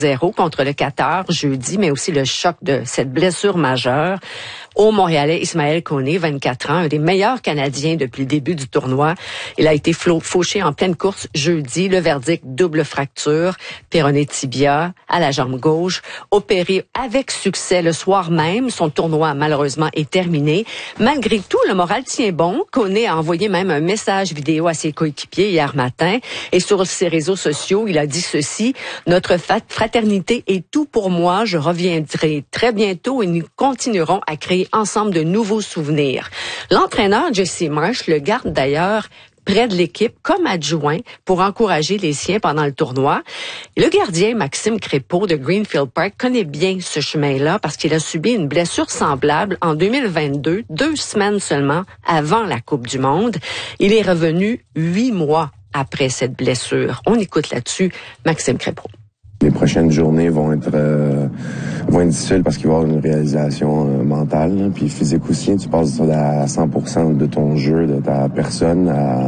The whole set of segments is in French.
0 contre le Qatar jeudi, mais aussi le choc de cette blessure majeure au Montréalais Ismaël Koné, 24 ans, un des meilleurs Canadiens depuis le début du tournoi. Il a été fauché en pleine course jeudi. Le verdict, double fracture, péroné tibia à la jambe gauche, opéré avec succès le soir même. Son tournoi, malheureusement, est terminé. Malgré tout, le moral tient bon. Koné a envoyé même un message vidéo à ses coéquipiers hier matin. Et sur ses réseaux sociaux, il a dit ceci: « Notre fraternité est tout pour moi. Je reviendrai très bientôt et nous continuerons à créer ensemble de nouveaux souvenirs. » L'entraîneur Jesse Marsh le garde d'ailleurs près de l'équipe comme adjoint pour encourager les siens pendant le tournoi. Le gardien Maxime Crépeau de Greenfield Park connaît bien ce chemin-là parce qu'il a subi une blessure semblable en 2022, 2 semaines seulement avant la Coupe du Monde. Il est revenu 8 mois après cette blessure. On écoute là-dessus Maxime Crépeau. Les prochaines journées vont être difficiles parce qu'il va y avoir une réalisation mentale, là, puis physique aussi. Tu passes à 100% de ton jeu, de ta personne,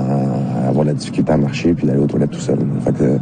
à avoir la difficulté à marcher puis d'aller aux toilettes tout seul. Fait que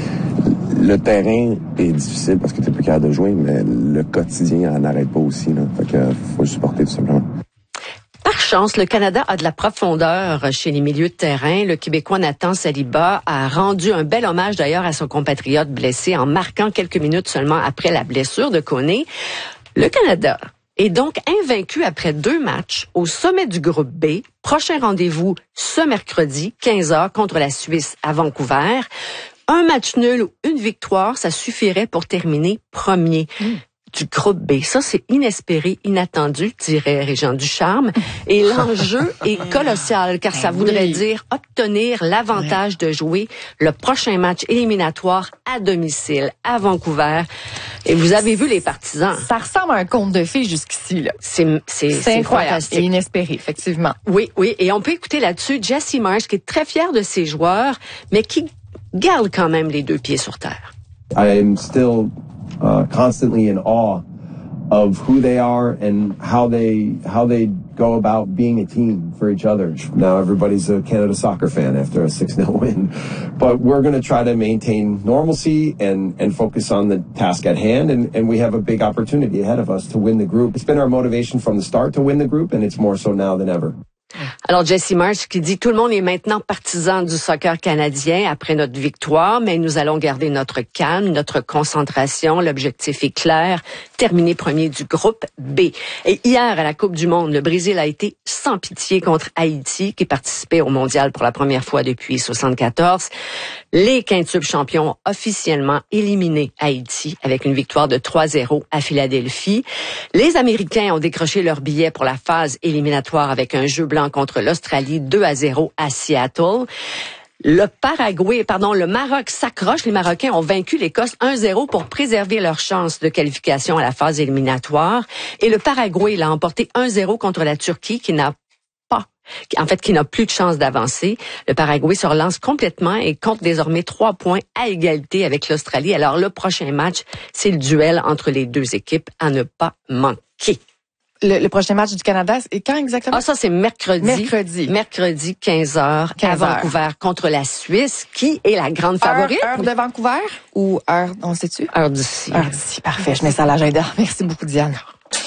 le terrain est difficile parce que tu n'es plus capable de jouer, mais le quotidien n'arrête pas aussi. Là. Fait que faut le supporter tout simplement. Par chance, le Canada a de la profondeur chez les milieux de terrain. Le Québécois Nathan Saliba a rendu un bel hommage d'ailleurs à son compatriote blessé en marquant quelques minutes seulement après la blessure de Koné. Le Canada est donc invaincu après 2 matchs au sommet du groupe B. Prochain rendez-vous ce mercredi, 15h, contre la Suisse à Vancouver. Un match nul ou une victoire, ça suffirait pour terminer premier. Du groupe B. Ça, c'est inespéré, inattendu, dirait Régent Ducharme. Et l'enjeu est colossal, car ça voudrait dire obtenir l'avantage de jouer le prochain match éliminatoire à domicile, à Vancouver. Et vous avez vu les partisans. Ça ressemble à un conte de fées jusqu'ici, là. C'est incroyable fantastique. et inespéré, effectivement. Oui. Et on peut écouter là-dessus Jesse Marsh, qui est très fier de ses joueurs, mais qui garde quand même les 2 pieds sur terre. I am still constantly in awe of who they are and how they go about being a team for each other. Now everybody's a Canada soccer fan after a 6-0 win, but we're going to try to maintain normalcy and focus on the task at hand, and we have a big opportunity ahead of us to win the group. It's been our motivation from the start to win the group, and it's more so now than ever. Alors, Jesse Marsh qui dit « Tout le monde est maintenant partisan du soccer canadien après notre victoire, mais nous allons garder notre calme, notre concentration. L'objectif est clair, terminer premier du groupe B. » Et hier, à la Coupe du Monde, le Brésil a été sans pitié contre Haïti, qui participait au Mondial pour la première fois depuis 1974. Les quintuples champions ont officiellement éliminé Haïti avec une victoire de 3-0 à Philadelphie. Les Américains ont décroché leur billet pour la phase éliminatoire avec un jeu blanc contre l'Australie 2-0 à Seattle. Le Maroc s'accroche. Les Marocains ont vaincu l'Écosse 1-0 pour préserver leur chance de qualification à la phase éliminatoire. Et le Paraguay l'a emporté 1-0 contre la Turquie qui n'a plus de chance d'avancer. Le Paraguay se relance complètement et compte désormais 3 points à égalité avec l'Australie. Alors le prochain match, c'est le duel entre les 2 équipes à ne pas manquer. Le prochain match du Canada, c'est quand exactement? Ah, ça, c'est mercredi. Mercredi, 15h, à Vancouver contre la Suisse, qui est la grande favorite. Heure de Vancouver ou heure, on sait-tu? Heure d'ici. Heure d'ici, parfait. Je mets ça à l'agenda. Merci beaucoup, Diane.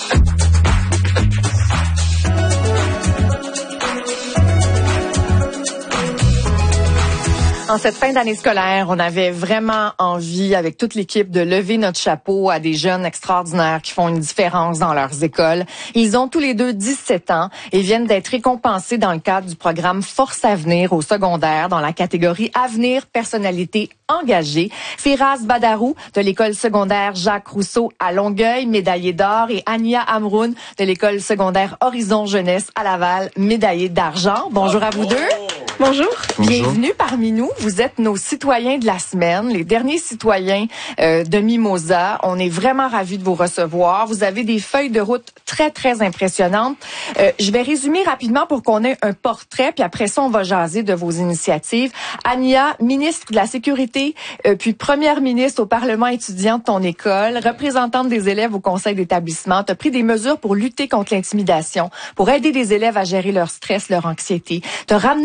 En cette fin d'année scolaire, on avait vraiment envie, avec toute l'équipe, de lever notre chapeau à des jeunes extraordinaires qui font une différence dans leurs écoles. Ils ont tous les 2 17 ans et viennent d'être récompensés dans le cadre du programme Force Avenir au secondaire dans la catégorie Avenir Personnalité engagée. Firas Badarou de l'école secondaire Jacques Rousseau à Longueuil, médaillée d'or, et Ania Amroun de l'école secondaire Horizon Jeunesse à Laval, médaillée d'argent. Bonjour à vous deux. Bonjour. Bienvenue parmi nous. Vous êtes nos citoyens de la semaine, les derniers citoyens de Mimosa. On est vraiment ravis de vous recevoir. Vous avez des feuilles de route très, très impressionnantes. Je vais résumer rapidement pour qu'on ait un portrait, puis après ça, on va jaser de vos initiatives. Ania, ministre de la Sécurité, puis première ministre au Parlement étudiant de ton école, représentante des élèves au conseil d'établissement. Tu as pris des mesures pour lutter contre l'intimidation, pour aider les élèves à gérer leur stress, leur anxiété. Tu as ramené la semaine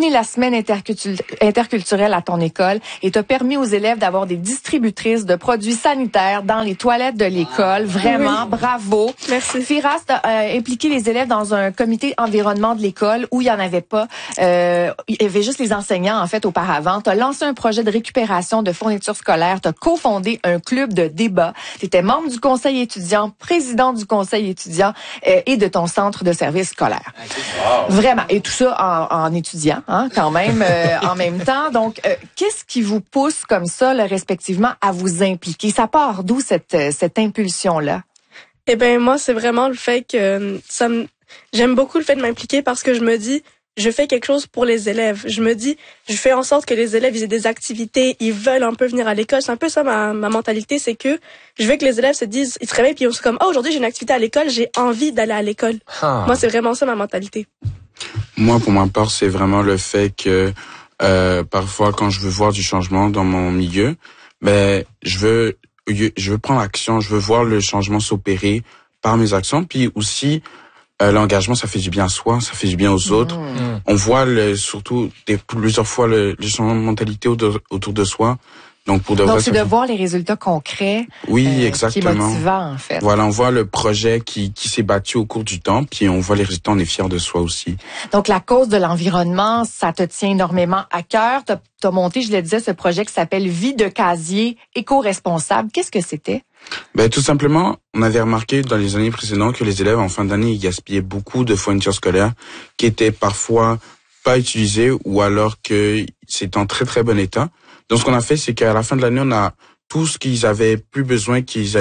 semaine interculturelle à ton école et t'as permis aux élèves d'avoir des distributrices de produits sanitaires dans les toilettes de l'école. Vraiment, bravo. Merci. Firas a impliqué les élèves dans un comité environnement de l'école où il y en avait pas. Il y avait juste les enseignants, en fait, auparavant. T'as lancé un projet de récupération de fournitures scolaires. T'as cofondé un club de débat. T'étais membre du conseil étudiant, président du conseil étudiant et de ton centre de service scolaire. Wow. Vraiment. Et tout ça en étudiant, hein, quand même, en même temps. Donc, qu'est-ce qui vous pousse comme ça, là, respectivement, à vous impliquer? Ça part d'où cette impulsion-là? Eh ben moi, c'est vraiment le fait que j'aime beaucoup le fait de m'impliquer parce que je me dis, je fais quelque chose pour les élèves. Je me dis, je fais en sorte que les élèves ils aient des activités, ils veulent un peu venir à l'école. C'est un peu ça ma mentalité, c'est que je veux que les élèves se disent, ils se réveillent puis ils sont comme, oh, aujourd'hui j'ai une activité à l'école, j'ai envie d'aller à l'école. Moi, c'est vraiment ça ma mentalité. Moi, pour ma part, c'est vraiment le fait que parfois, quand je veux voir du changement dans mon milieu, ben je veux prendre action, je veux voir le changement s'opérer par mes actions, puis aussi l'engagement, ça fait du bien à soi, ça fait du bien aux autres. On voit surtout plusieurs fois le changement de mentalité autour de soi. Donc c'est de voir les résultats concrets. Oui, exactement. Qui est motivant, en fait. Voilà, on voit le projet qui s'est bâti au cours du temps, puis on voit les résultats, on est fiers de soi aussi. Donc la cause de l'environnement, ça te tient énormément à cœur. T'as monté, je le disais, ce projet qui s'appelle Vie de casier éco-responsable. Qu'est-ce que c'était? Ben tout simplement, on avait remarqué dans les années précédentes que les élèves en fin d'année ils gaspillaient beaucoup de fournitures scolaires qui étaient parfois pas utilisées ou alors que c'est en très très bon état. Donc ce qu'on a fait, c'est qu'à la fin de l'année, on a tout ce qu'ils avaient plus besoin,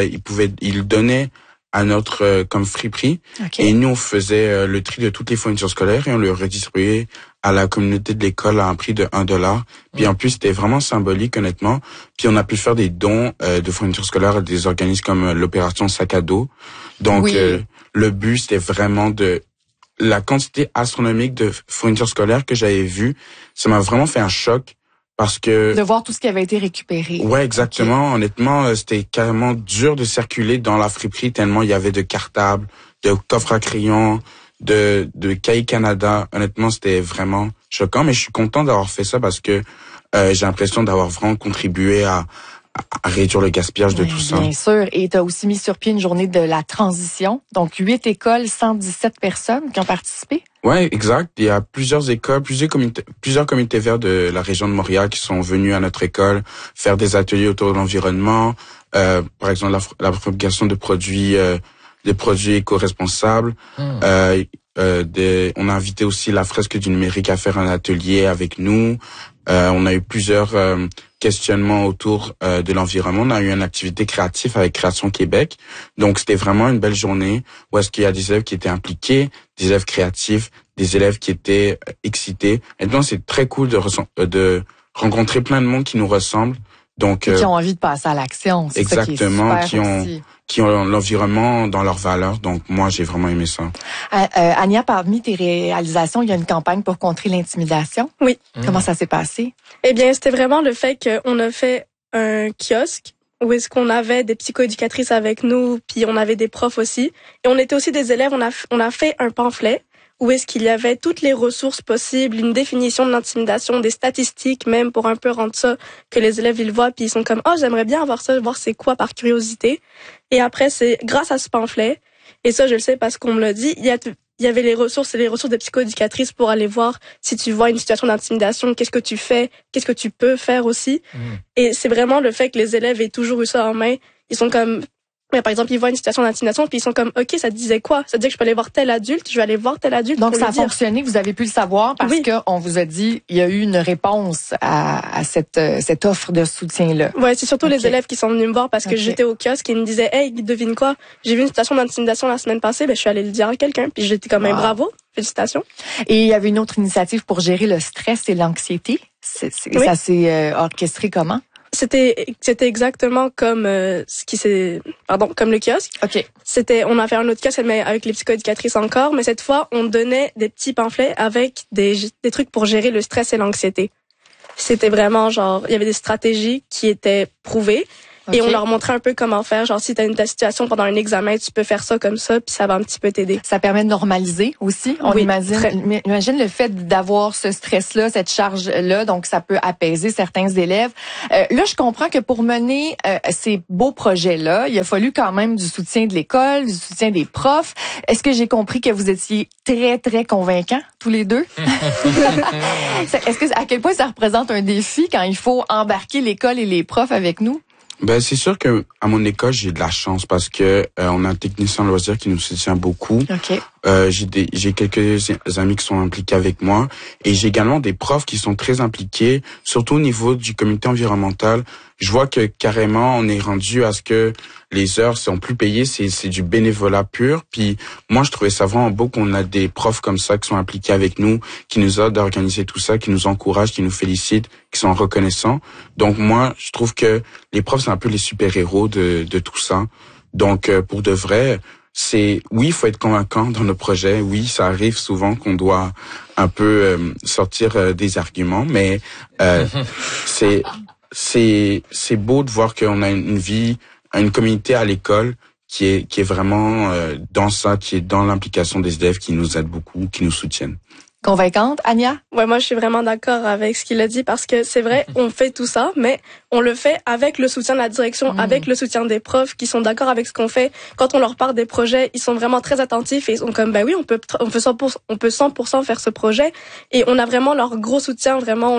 ils donnaient à notre comme friperie. Okay. Et nous, on faisait le tri de toutes les fournitures scolaires et on le redistribuait à la communauté de l'école à un prix de $1. Puis en plus, c'était vraiment symbolique, honnêtement. Puis on a pu faire des dons de fournitures scolaires à des organismes comme l'opération Sac à dos. Donc le but, c'était vraiment la quantité astronomique de fournitures scolaires que j'avais vues. Ça m'a vraiment fait un choc. Parce que de voir tout ce qui avait été récupéré. Ouais, exactement. Okay. Honnêtement, c'était carrément dur de circuler dans la friperie tellement il y avait de cartables, de coffres à crayons, de cahiers Canada. Honnêtement, c'était vraiment choquant, mais je suis content d'avoir fait ça parce que j'ai l'impression d'avoir vraiment contribué à réduire le gaspillage de tout ça. Bien sûr. Et tu as aussi mis sur pied une journée de la transition. Donc, 8 écoles, 117 personnes qui ont participé. Ouais, exact. Il y a plusieurs écoles, plusieurs comités verts de la région de Montréal qui sont venus à notre école faire des ateliers autour de l'environnement. Par exemple, la propagation de produits éco-responsables. On a invité aussi la Fresque du numérique à faire un atelier avec nous. On a eu plusieurs questionnements autour de l'environnement. On a eu une activité créative avec Création Québec. Donc, c'était vraiment une belle journée où est-ce qu'il y a des élèves qui étaient impliqués, des élèves créatifs, des élèves qui étaient excités. Et donc, c'est très cool de rencontrer plein de monde qui nous ressemble. Donc, et qui ont envie de passer à l'action. C'est exactement, ça qui est super qui ont l'environnement dans leurs valeurs. Donc, moi, j'ai vraiment aimé ça. Ania, parmi tes réalisations, il y a une campagne pour contrer l'intimidation. Oui. Comment ça s'est passé? Eh bien, c'était vraiment le fait qu'on a fait un kiosque où est-ce qu'on avait des psychoéducatrices avec nous, puis on avait des profs aussi. Et on était aussi des élèves. On a fait un pamphlet où est-ce qu'il y avait toutes les ressources possibles, une définition de l'intimidation, des statistiques même pour un peu rendre ça que les élèves ils le voient puis ils sont comme j'aimerais bien avoir ça, voir c'est quoi par curiosité. Et après c'est grâce à ce pamphlet et ça je le sais parce qu'on me l'a dit, il y avait les ressources de psychoéducatrices pour aller voir si tu vois une situation d'intimidation, qu'est-ce que tu fais, qu'est-ce que tu peux faire aussi. Et c'est vraiment le fait que les élèves aient toujours eu ça en main, ils sont comme mais par exemple, ils voient une situation d'intimidation puis ils sont comme OK, ça te disait quoi? Ça te dit que je peux aller voir tel adulte, je vais aller voir tel adulte. Donc ça a fonctionné, vous avez pu le savoir parce que on vous a dit il y a eu une réponse à cette offre de soutien là. Ouais, c'est surtout les élèves qui sont venus me voir parce que j'étais au kiosque et ils me disaient "Hey, devine quoi? J'ai vu une situation d'intimidation la semaine passée, je suis allée le dire à quelqu'un puis j'étais comme bravo, félicitations." Et il y avait une autre initiative pour gérer le stress et l'anxiété. Ça s'est orchestré comment? C'était exactement comme comme le kiosque. OK. On a fait un autre kiosque mais avec les psychoéducatrices encore, mais cette fois on donnait des petits pamphlets avec des trucs pour gérer le stress et l'anxiété. C'était vraiment il y avait des stratégies qui étaient prouvées. Et on leur montrait un peu comment faire. Genre, si t'as une situation pendant un examen, tu peux faire ça comme ça, puis ça va un petit peu t'aider. Ça permet de normaliser aussi. On imagine le fait d'avoir ce stress-là, cette charge-là, donc ça peut apaiser certains élèves. Là, je comprends que pour mener ces beaux projets-là, il a fallu quand même du soutien de l'école, du soutien des profs. Est-ce que j'ai compris que vous étiez très, très convaincants, tous les deux? À quel point ça représente un défi quand il faut embarquer l'école et les profs avec nous? Ben, c'est sûr que à mon école, j'ai de la chance parce que on a un technicien loisir qui nous soutient beaucoup. Okay. J'ai quelques amis qui sont impliqués avec moi et j'ai également des profs qui sont très impliqués, surtout au niveau du comité environnemental. Je vois que carrément on est rendu à ce que les heures sont plus payées, c'est du bénévolat pur. Puis moi, je trouvais ça vraiment beau qu'on a des profs comme ça qui sont impliqués avec nous, qui nous aident à organiser tout ça, qui nous encouragent, qui nous félicitent, qui sont reconnaissants. Donc moi, je trouve que les profs, c'est un peu les super-héros de tout ça. Donc pour de vrai, oui, il faut être convaincant dans nos projets. Oui, ça arrive souvent qu'on doit un peu sortir des arguments, mais c'est beau de voir qu'on a une vie, une communauté à l'école qui est vraiment dans ça, qui est dans l'implication des élèves, qui nous aident beaucoup, qui nous soutiennent. Convaincante, Anya? Ouais, moi, je suis vraiment d'accord avec ce qu'il a dit parce que c'est vrai, on fait tout ça, mais on le fait avec le soutien de la direction, avec le soutien des profs qui sont d'accord avec ce qu'on fait. Quand on leur parle des projets, ils sont vraiment très attentifs et ils sont comme, ben oui, on peut 100% faire ce projet. Et on a vraiment leur gros soutien, vraiment,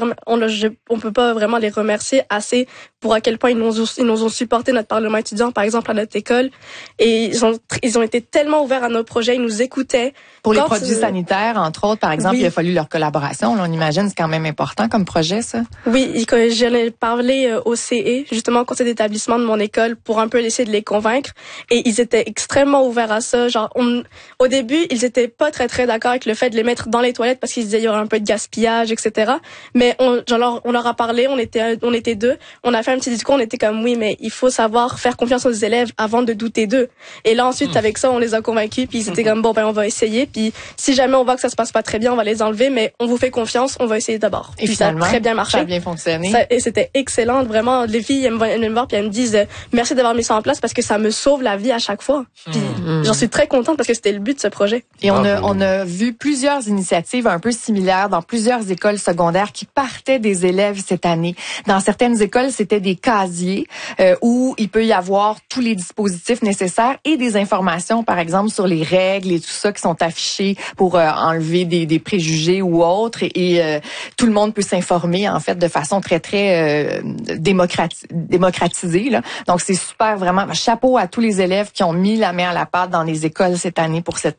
on peut pas vraiment les remercier assez pour à quel point ils nous ont supporté notre parlement étudiant, par exemple, à notre école. Et ils ont été tellement ouverts à nos projets, ils nous écoutaient. Pour les produits sanitaires, entre autres, par exemple, il a fallu leur collaboration. Là, on imagine, c'est quand même important comme projet, ça. Oui, j'en ai parlé au CE, justement au conseil d'établissement de mon école, pour un peu essayer de les convaincre. Et ils étaient extrêmement ouverts à ça. Genre, au début, ils étaient pas très très d'accord avec le fait de les mettre dans les toilettes parce qu'ils disaient il y aurait un peu de gaspillage, etc. Mais on leur a parlé. On était deux. On a fait un petit discours. On était comme oui, mais il faut savoir faire confiance aux élèves avant de douter d'eux. Et là ensuite, avec ça, on les a convaincus. Puis ils étaient comme bon, ben on va essayer. Puis si jamais on voit que ça se passe pas très bien, on va les enlever, mais on vous fait confiance, on va essayer d'abord. Et puis ça a très bien marché. Ça a bien fonctionné. Et c'était excellent, vraiment. Les filles, elles me voir puis elles me disent merci d'avoir mis ça en place parce que ça me sauve la vie à chaque fois. Puis j'en suis très contente parce que c'était le but de ce projet. Et on a vu plusieurs initiatives un peu similaires dans plusieurs écoles secondaires qui partaient des élèves cette année. Dans certaines écoles, c'était des casiers où il peut y avoir tous les dispositifs nécessaires et des informations, par exemple, sur les règles et tout ça qui sont affichées pour enlever des préjugés ou autres. Et tout le monde peut s'informer, en fait, de façon très, très démocratisée. Là. Donc, c'est super, vraiment. Chapeau à tous les élèves qui ont mis la main à la pâte dans les écoles cette année pour ça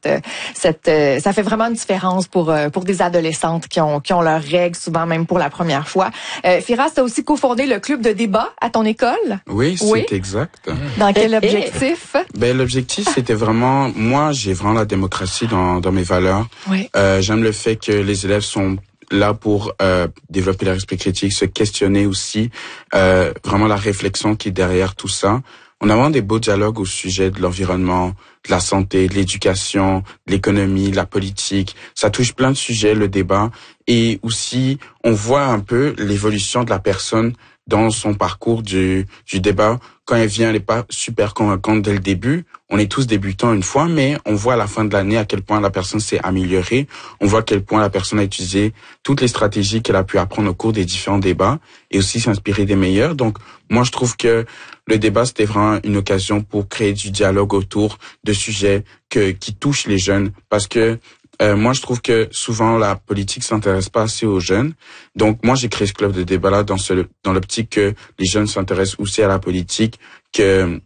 fait vraiment une différence pour des adolescentes qui ont leurs règles, souvent même pour la première fois. Firas, tu as aussi cofondé le club de débat à ton école? Oui, c'est exact. Dans quel objectif? Ben, l'objectif, c'était vraiment, moi, j'ai vraiment la démocratie dans mes valeurs. Oui. J'aime le fait que les élèves sont là pour développer leur esprit critique, se questionner aussi, vraiment la réflexion qui est derrière tout ça. On a vraiment des beaux dialogues au sujet de l'environnement, de la santé, de l'éducation, de l'économie, de la politique. Ça touche plein de sujets, le débat. Et aussi, on voit un peu l'évolution de la personne dans son parcours du débat. Quand elle vient, elle n'est pas super convaincante dès le début. On est tous débutants une fois, mais on voit à la fin de l'année à quel point la personne s'est améliorée. On voit à quel point la personne a utilisé toutes les stratégies qu'elle a pu apprendre au cours des différents débats et aussi s'inspirer des meilleurs. Donc, moi, je trouve que le débat, c'était vraiment une occasion pour créer du dialogue autour de sujets qui touchent les jeunes. Parce que moi, je trouve que souvent, la politique s'intéresse pas assez aux jeunes. Donc, moi, j'ai créé ce club de débat-là dans l'optique que les jeunes s'intéressent aussi à la politique, que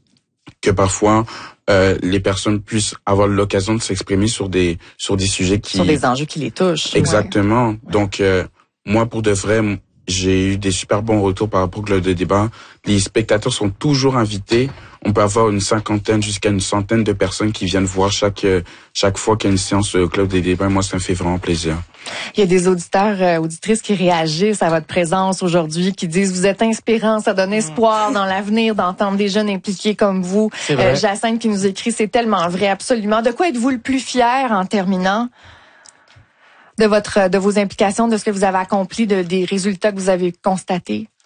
parfois, les personnes puissent avoir l'occasion de s'exprimer sur des sujets sur des enjeux qui les touchent. Exactement. Ouais. Donc, moi, pour de vrai, j'ai eu des super bons retours par rapport au club de débat. Les spectateurs sont toujours invités. On peut avoir une 50aine jusqu'à une 100aine de personnes qui viennent voir chaque fois qu'il y a une séance au club de débat. Moi, ça me fait vraiment plaisir. Il y a des auditeurs, auditrices qui réagissent à votre présence aujourd'hui, qui disent vous êtes inspirant, ça donne espoir dans l'avenir d'entendre des jeunes impliqués comme vous. Jacinthe qui nous écrit, c'est tellement vrai, absolument. De quoi êtes-vous le plus fier en terminant? De vos implications, de ce que vous avez accompli, des résultats que vous avez constatés?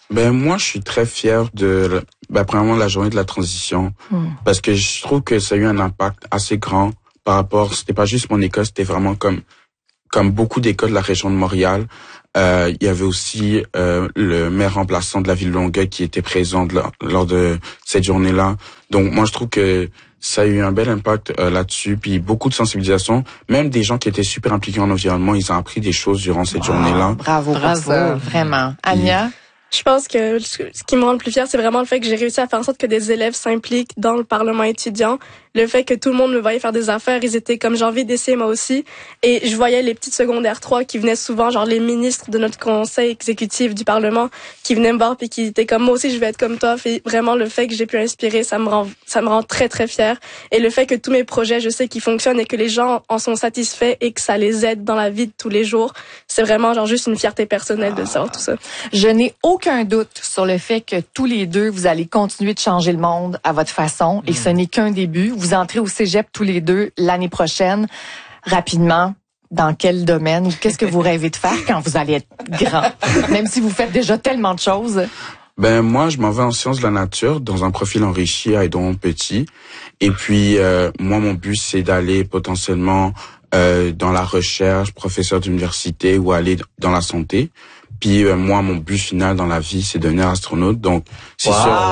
Ben moi, je suis très fier de, premièrement, la journée de la transition, parce que je trouve que ça a eu un impact assez grand par rapport. C'était pas juste mon école, c'était vraiment comme beaucoup d'écoles de la région de Montréal. Il y avait aussi le maire remplaçant de la ville de Longueuil qui était présent lors de cette journée-là. Donc moi, je trouve que ça a eu un bel impact là-dessus, puis beaucoup de sensibilisation. Même des gens qui étaient super impliqués en environnement, ils ont appris des choses durant cette journée-là. Bravo pour ça, vraiment. Anya? Je pense que ce qui me rend le plus fier, c'est vraiment le fait que j'ai réussi à faire en sorte que des élèves s'impliquent dans le Parlement étudiant. Le fait que tout le monde me voyait faire des affaires, ils étaient comme j'ai envie d'essayer moi aussi. Et je voyais les petites secondaires 3 qui venaient souvent, genre les ministres de notre conseil exécutif du Parlement, qui venaient me voir puis qui étaient comme moi aussi je vais être comme toi. Et vraiment le fait que j'ai pu inspirer, ça me rend très très fière. Et le fait que tous mes projets, je sais qu'ils fonctionnent et que les gens en sont satisfaits et que ça les aide dans la vie de tous les jours, c'est vraiment genre juste une fierté personnelle de savoir tout ça. Je n'ai aucun doute sur le fait que tous les deux, vous allez continuer de changer le monde à votre façon et ce n'est qu'un début. Vous entrez au cégep tous les deux l'année prochaine. Rapidement, dans quel domaine ou qu'est-ce que vous rêvez de faire quand vous allez être grand? Même si vous faites déjà tellement de choses. Ben moi, je m'en vais en sciences de la nature dans un profil enrichi à Edouard Petit. Et puis, moi, mon but, c'est d'aller potentiellement dans la recherche, professeur d'université ou aller dans la santé. Puis moi, mon but final dans la vie, c'est devenir astronaute. Donc, c'est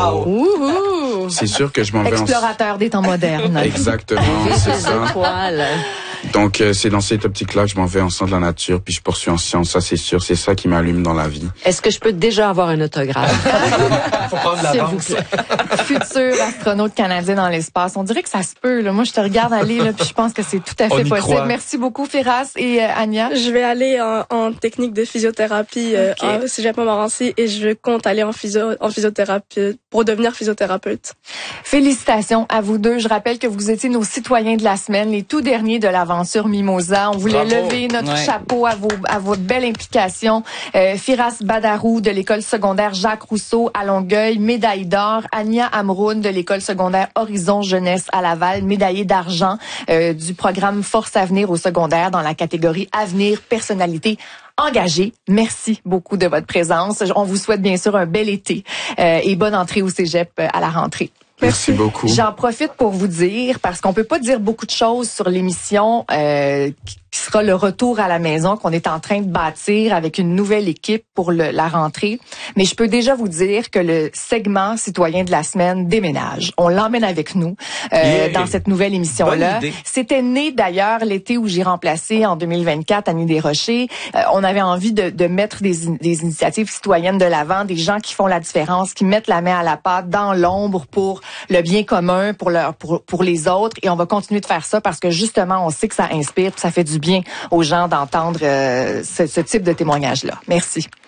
sûr. C'est sûr que je m'en vais explorateur des temps modernes. Exactement, c'est ça. Donc, c'est dans cette optique-là que je m'en vais en sciences de la nature, puis je poursuis en sciences, ça c'est sûr, c'est ça qui m'allume dans la vie. Est-ce que je peux déjà avoir un autographe? Faut prendre l'avance. Futur astronaute canadien dans l'espace. On dirait que ça se peut, là. Moi, je te regarde aller, là, puis je pense que c'est tout à fait possible. Croit. Merci beaucoup, Firas et Anya. Je vais aller en technique de physiothérapie au Cégep Montmorency et je compte aller en physiothérapie pour devenir physiothérapeute. Félicitations à vous deux. Je rappelle que vous étiez nos citoyens de la semaine, les tout derniers de l'aventure Mimosa. On voulait lever notre chapeau à votre belle implication. Firas Badarou de l'école secondaire Jacques Rousseau à Longueuil, médaille d'or. Anya Amroun de l'école secondaire Horizon Jeunesse à Laval, médaillée d'argent du programme Force Avenir au secondaire dans la catégorie Avenir Personnalité engagée. Merci beaucoup de votre présence. On vous souhaite bien sûr un bel été et bonne entrée au cégep à la rentrée. Merci beaucoup. J'en profite pour vous dire, parce qu'on peut pas dire beaucoup de choses sur l'émission qui sera le retour à la maison qu'on est en train de bâtir avec une nouvelle équipe pour la rentrée. Mais je peux déjà vous dire que le segment citoyen de la semaine déménage. On l'emmène avec nous dans cette nouvelle émission-là. C'était né d'ailleurs l'été où j'ai remplacé en 2024 Annie Desrochers. On avait envie de mettre des initiatives citoyennes de l'avant, des gens qui font la différence, qui mettent la main à la pâte dans l'ombre pour le bien commun, pour les autres. Et on va continuer de faire ça parce que justement, on sait que ça inspire, ça fait du bien aux gens d'entendre ce type de témoignage-là. Merci.